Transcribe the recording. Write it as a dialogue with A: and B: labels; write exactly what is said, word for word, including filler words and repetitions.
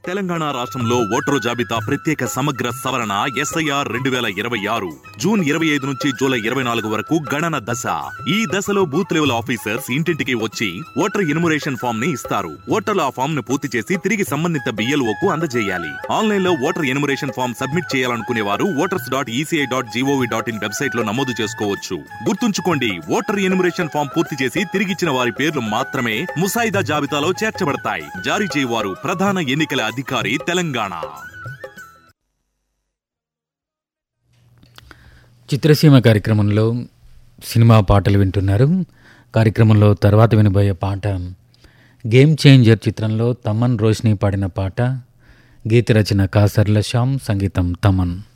A: తెలంగాణ రాష్ట్రంలో ఓటరు జాబితా ప్రత్యేక సమగ్ర సవరణ ఎస్ఐఆర్ రెండు వేల ఇరవై ఆరు జూన్ ఇరవై ఐదు నుంచి జూలై ఇరవై నాలుగు వరకు గణన దశ. ఈ దశలో బూత్ లెవెల్ ఆఫీసర్స్ ఇంటింటికి వచ్చి ఓటర్ ఎన్యుమరేషన్ ఫామ్ ని ఇస్తారు. ఓటర్లు ఆ ఫామ్ ను పూర్తి చేసి తిరిగి సంబంధిత బిఎల్ఓకు అందజేయాలి. ఆన్లైన్ లో ఓటర్ ఎన్యుమరేషన్ ఫామ్ సబ్మిట్ చేయాలనుకునే వారు voters dot ECI dot GOV dot in website లో నమోదు చేసుకోవచ్చు. గుర్తుంచుకోండి, ఓటర్ ఎన్యుమరేషన్ ఫామ్ పూర్తి చేసి తిరిగిచ్చిన వారి పేర్లు మాత్రమే ముసాయిదా జాబితాలో చేర్చబడతాయి. జారీ చేయవారు ప్రధాన ఎన్నికల అధికారి, తెలంగాణ.
B: చిత్రసీమ కార్యక్రమంలో సినిమా పాటలు వింటున్నారు. కార్యక్రమంలో తర్వాత వినబోయే పాట గేమ్ చేంజర్ చిత్రంలో తమన్ రోష్ని పాడిన పాట. గీత రచన కాసర్ల శ్యామ్, సంగీతం తమన్.